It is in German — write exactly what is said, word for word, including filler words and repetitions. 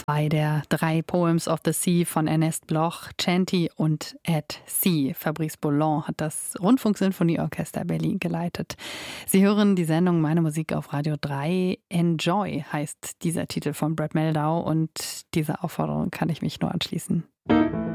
Bei der drei Poems of the Sea von Ernest Bloch, Chanty und At Sea. Fabrice Boulon hat das Rundfunksinfonieorchester Berlin geleitet. Sie hören die Sendung Meine Musik auf Radio drei. Enjoy heißt dieser Titel von Brad Meldau und dieser Aufforderung kann ich mich nur anschließen.